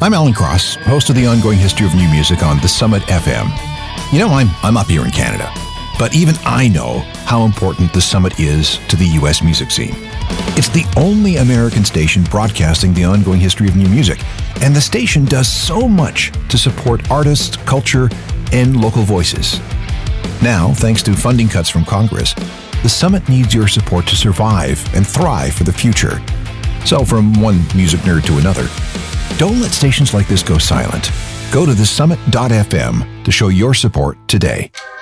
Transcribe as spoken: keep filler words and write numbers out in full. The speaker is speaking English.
I'm Alan Cross, host of the ongoing history of new music on The Summit F M. You know, I'm, I'm up here in Canada, but even I know how important The Summit is to the U S music scene. It's the only American station broadcasting the ongoing history of new music, and the station does so much to support artists, culture, and local voices. Now, thanks to funding cuts from Congress, The Summit needs your support to survive and thrive for the future. So, from one music nerd to another, don't let stations like this go silent. Go to the summit dot f m to show your support today.